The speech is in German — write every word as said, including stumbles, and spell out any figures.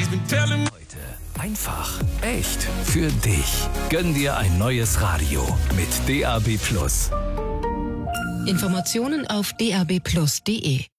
Heute einfach echt für dich. Gönn dir ein neues Radio mit D A B Plus. Informationen auf d a b plus punkt d e.